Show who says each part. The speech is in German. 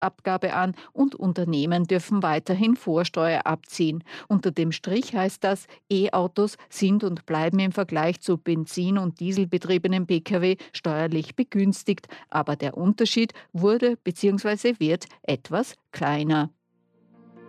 Speaker 1: Abgabe an und Unternehmen dürfen weiterhin Vorsteuer abziehen. Unter dem Strich heißt das, E-Autos sind und bleiben im Vergleich zu Benzin- und Dieselbetriebenen Pkw steuerlich begünstigt, aber der Unterschied wurde bzw. wird etwas kleiner.